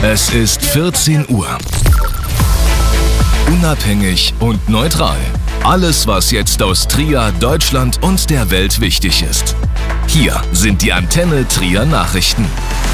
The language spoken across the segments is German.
Es ist 14 Uhr. Unabhängig und neutral. Alles, was jetzt aus Trier, Deutschland und der Welt wichtig ist. Hier sind die Antenne Trier Nachrichten.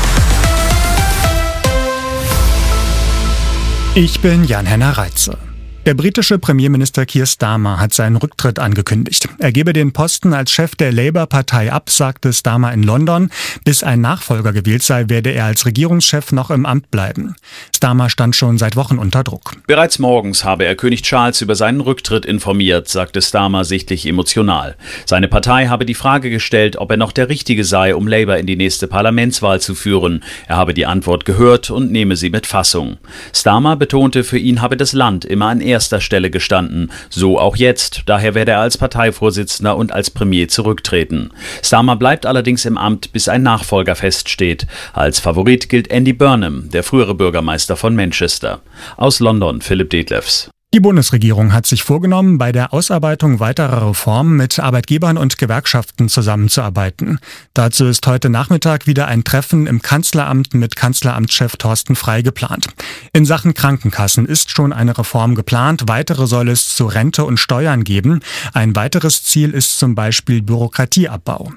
Ich bin Jan-Henner Reitze. Der britische Premierminister Keir Starmer hat seinen Rücktritt angekündigt. Er gebe den Posten als Chef der Labour-Partei ab, sagte Starmer in London. Bis ein Nachfolger gewählt sei, werde er als Regierungschef noch im Amt bleiben. Starmer stand schon seit Wochen unter Druck. Bereits morgens habe er König Charles über seinen Rücktritt informiert, sagte Starmer sichtlich emotional. Seine Partei habe die Frage gestellt, ob er noch der Richtige sei, um Labour in die nächste Parlamentswahl zu führen. Er habe die Antwort gehört und nehme sie mit Fassung. Starmer betonte, für ihn habe das Land immer an erster Stelle gestanden, so auch jetzt. Daher werde er als Parteivorsitzender und als Premier zurücktreten. Starmer bleibt allerdings im Amt, bis ein Nachfolger feststeht. Als Favorit gilt Andy Burnham, der frühere Bürgermeister von Manchester. Aus London Philipp Detlefs. Die Bundesregierung hat sich vorgenommen, bei der Ausarbeitung weiterer Reformen mit Arbeitgebern und Gewerkschaften zusammenzuarbeiten. Dazu ist heute Nachmittag wieder ein Treffen im Kanzleramt mit Kanzleramtschef Thorsten Frey geplant. In Sachen Krankenkassen ist schon eine Reform geplant. Weitere soll es zu Rente und Steuern geben. Ein weiteres Ziel ist zum Beispiel Bürokratieabbau.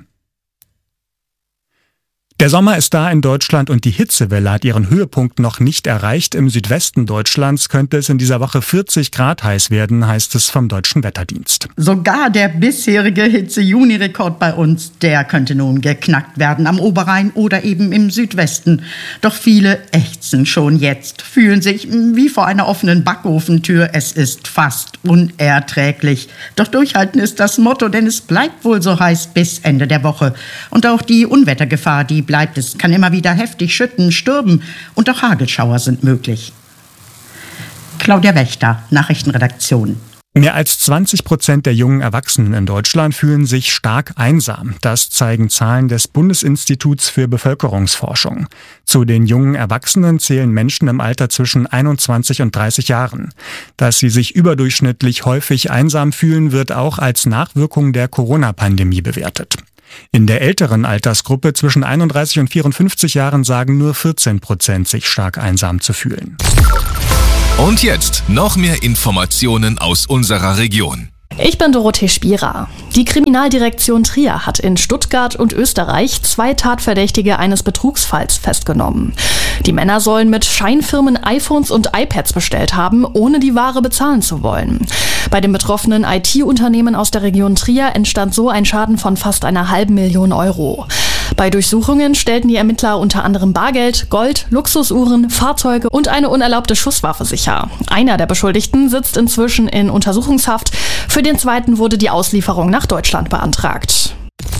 Der Sommer ist da in Deutschland und die Hitzewelle hat ihren Höhepunkt noch nicht erreicht. Im Südwesten Deutschlands könnte es in dieser Woche 40 Grad heiß werden, heißt es vom Deutschen Wetterdienst. Sogar der bisherige Hitze-Juni-Rekord bei uns, der könnte nun geknackt werden am Oberrhein oder eben im Südwesten. Doch viele ächzen schon jetzt, fühlen sich wie vor einer offenen Backofentür. Es ist fast unerträglich. Doch durchhalten ist das Motto, denn es bleibt wohl so heiß bis Ende der Woche. Und auch die Unwettergefahr, die bleibt. Es kann immer wieder heftig schütten, stürmen und auch Hagelschauer sind möglich. Claudia Wächter, Nachrichtenredaktion. Mehr als 20% der jungen Erwachsenen in Deutschland fühlen sich stark einsam. Das zeigen Zahlen des Bundesinstituts für Bevölkerungsforschung. Zu den jungen Erwachsenen zählen Menschen im Alter zwischen 21 und 30 Jahren. Dass sie sich überdurchschnittlich häufig einsam fühlen, wird auch als Nachwirkung der Corona-Pandemie bewertet. In der älteren Altersgruppe zwischen 31 und 54 Jahren sagen nur 14% sich stark einsam zu fühlen. Und jetzt noch mehr Informationen aus unserer Region. Ich bin Dorothee Spierer. Die Kriminaldirektion Trier hat in Stuttgart und Österreich 2 Tatverdächtige eines Betrugsfalls festgenommen. Die Männer sollen mit Scheinfirmen iPhones und iPads bestellt haben, ohne die Ware bezahlen zu wollen. Bei dem betroffenen IT-Unternehmen aus der Region Trier entstand so ein Schaden von fast 500.000 Euro. Bei Durchsuchungen stellten die Ermittler unter anderem Bargeld, Gold, Luxusuhren, Fahrzeuge und eine unerlaubte Schusswaffe sicher. Einer der Beschuldigten sitzt inzwischen in Untersuchungshaft. Für den zweiten wurde die Auslieferung nach Deutschland beantragt.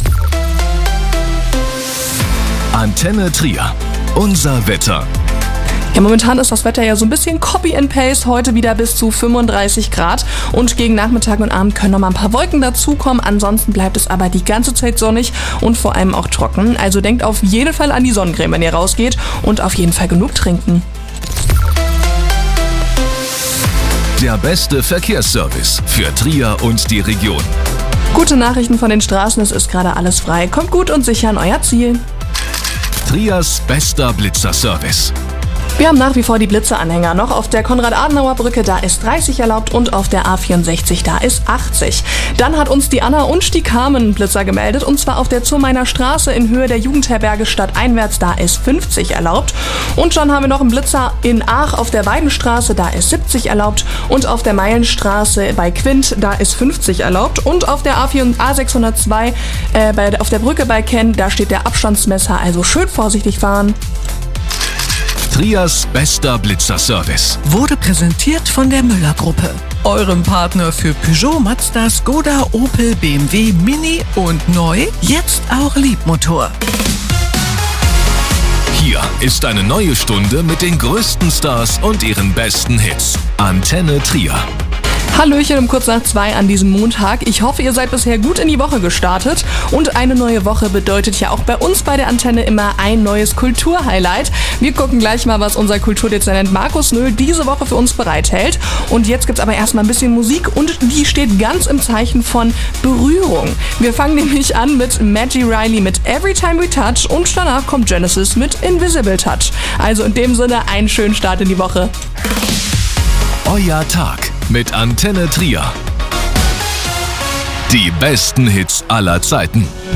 Antenne Trier. Unser Wetter. Ja, momentan ist das Wetter ja so ein bisschen Copy and Paste, heute wieder bis zu 35 Grad und gegen Nachmittag und Abend können noch mal ein paar Wolken dazukommen, ansonsten bleibt es aber die ganze Zeit sonnig und vor allem auch trocken, also denkt auf jeden Fall an die Sonnencreme, wenn ihr rausgeht und auf jeden Fall genug trinken. Der beste Verkehrsservice für Trier und die Region. Gute Nachrichten von den Straßen, es ist gerade alles frei, kommt gut und sicher an euer Ziel. Triers bester Blitzerservice. Wir haben nach wie vor die Blitzeranhänger noch. Auf der Konrad-Adenauer-Brücke, da ist 30 erlaubt und auf der A64, da ist 80. Dann hat uns die Anna und die Carmen Blitzer gemeldet und zwar auf der Zurmeiner Straße in Höhe der Jugendherberge stadteinwärts, da ist 50 erlaubt. Und schon haben wir noch einen Blitzer in Aach auf der Weidenstraße, da ist 70 erlaubt und auf der Meilenstraße bei Quint, da ist 50 erlaubt und auf der A602 auf der Brücke bei Kenn, da steht der Abstandsmesser, also schön vorsichtig fahren. Triers bester Blitzerservice wurde präsentiert von der Müller-Gruppe, eurem Partner für Peugeot, Mazda, Skoda, Opel, BMW, Mini und neu, jetzt auch Liebmotor. Hier ist eine neue Stunde mit den größten Stars und ihren besten Hits. Antenne Trier. Hallöchen um kurz nach 2 an diesem Montag. Ich hoffe, ihr seid bisher gut in die Woche gestartet. Und eine neue Woche bedeutet ja auch bei uns bei der Antenne immer ein neues Kulturhighlight. Wir gucken gleich mal, was unser Kulturdezernent Markus Nöhl diese Woche für uns bereithält. Und jetzt gibt's aber erstmal ein bisschen Musik und die steht ganz im Zeichen von Berührung. Wir fangen nämlich an mit Maggie Riley mit Every Time We Touch und danach kommt Genesis mit Invisible Touch. Also in dem Sinne einen schönen Start in die Woche. Euer Tag mit Antenne Trier. Die besten Hits aller Zeiten.